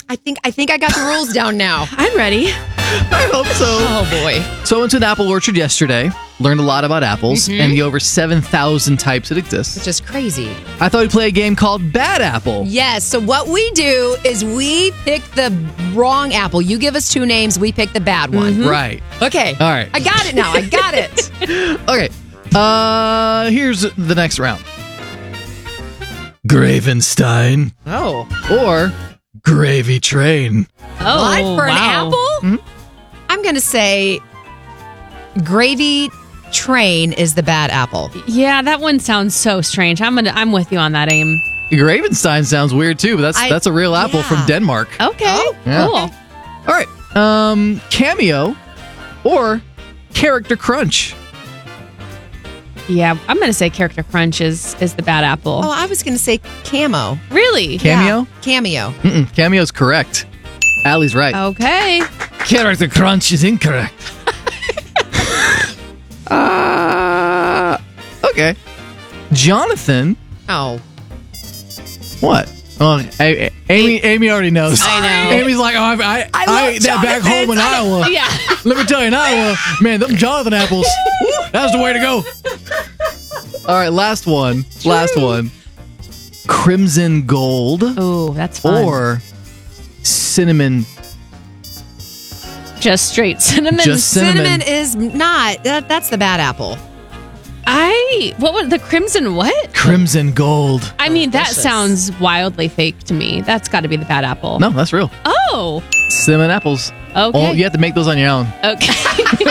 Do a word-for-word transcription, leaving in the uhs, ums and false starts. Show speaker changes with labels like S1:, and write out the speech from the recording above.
S1: I think I think I got the rules down now.
S2: I'm ready.
S3: I hope so.
S1: Oh boy.
S3: So I went to an apple orchard yesterday, learned a lot about apples
S1: Mhm.
S3: and the over seven thousand types that exist.
S1: Which is crazy.
S3: I thought we'd play a game called Bad Apple.
S1: Yes. So what we do is we pick the wrong apple. You give us two names. We pick the bad one.
S3: Right.
S1: Okay.
S3: All right.
S1: I got it now. I got it.
S3: Okay. Uh, here's the next round. Gravenstein
S1: Oh.
S3: or Gravy Train.
S2: Oh,
S1: What? For an
S2: wow.
S1: apple? I'm going to say Gravy Train is the bad apple.
S2: Yeah, that one sounds so strange. I'm gonna. I'm with you on that, Aim.
S3: Gravenstein sounds weird too, but that's
S1: I-
S3: that's a real apple
S1: yeah.
S3: from Denmark.
S2: Okay.
S1: Oh,
S3: yeah.
S2: Cool.
S3: All right. Um, Cameo or Character Crunch.
S2: Yeah, I'm gonna say Character Crunch is is the bad apple.
S1: Oh, I was going to say Camo.
S2: Really?
S3: Cameo?
S1: Yeah, cameo.
S3: Mm-mm, Cameo's correct. Allie's right.
S2: Okay.
S3: Character Crunch is incorrect. uh, okay. Jonathan.
S1: Oh.
S3: What? Oh, A- A- Amy. Amy already knows.
S2: I know.
S3: Amy's like, oh, I, I, I,
S1: love
S3: ate that back home in
S1: Jonathan's.
S3: Iowa.
S2: Yeah.
S3: Let me tell you, in Iowa, man, them Jonathan apples. woo, that's the way to go. All right, last one. Last one. Crimson Gold
S2: Oh, that's fun.
S3: or cinnamon.
S2: just straight cinnamon.
S3: Just cinnamon.
S1: Cinnamon is not. That, that's the bad apple.
S2: I what was the crimson? What?
S3: Crimson Gold.
S2: I mean, that
S1: Delicious.
S2: sounds wildly fake to me. That's got to be the bad apple.
S3: No, that's real.
S2: Oh.
S3: Cinnamon apples.
S2: Okay.
S3: Oh, you have to make those on your own.
S2: Okay.